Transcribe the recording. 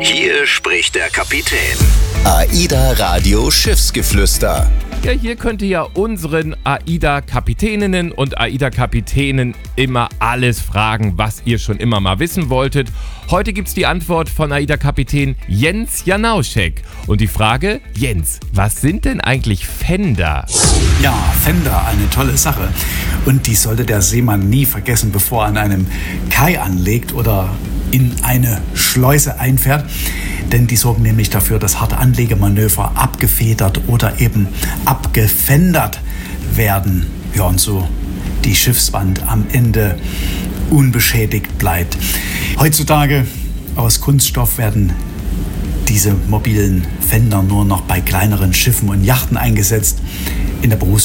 Hier spricht der Kapitän. AIDA Radio Schiffsgeflüster. Ja, hier könnt ihr ja unseren AIDA-Kapitäninnen und AIDA-Kapitänen immer alles fragen, was ihr schon immer mal wissen wolltet. Heute gibt's die Antwort von AIDA-Kapitän Jens Janauschek. Und die Frage, Jens, was sind denn eigentlich Fender? Ja, Fender, eine tolle Sache. Und die sollte der Seemann nie vergessen, bevor er an einem Kai anlegt oder in eine Schleuse einfährt. Denn die sorgen nämlich dafür, dass harte Anlegemanöver abgefedert oder eben abgefendert werden. Ja, und so die Schiffswand am Ende unbeschädigt bleibt. Heutzutage aus Kunststoff werden diese mobilen Fender nur noch bei kleineren Schiffen und Yachten eingesetzt. In der